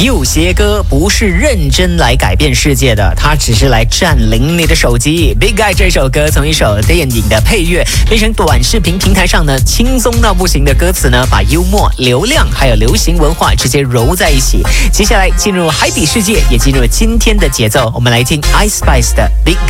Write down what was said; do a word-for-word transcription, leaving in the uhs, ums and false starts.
有些歌不是认真来改变世界的，它只是来占领你的手机。Big Guy 这首歌从一首电影的配乐变成短视频平台上呢轻松到不行的歌词呢，把幽默、流量还有流行文化直接揉在一起。接下来进入海底世界，也进入今天的节奏，我们来听 Ice Spice 的 Big Guy。